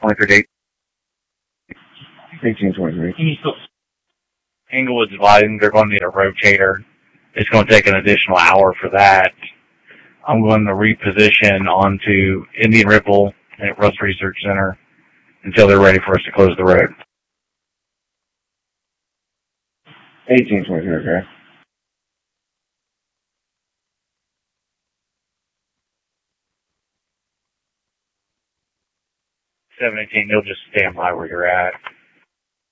1823 date. 1823. Englewood's advising they're going to need a rotator. It's going to take an additional hour for that. I'm going to reposition onto Indian Ripple at Rust Research Center until they're ready for us to close the road. 1823, okay. 718, you'll just stand by where you're at.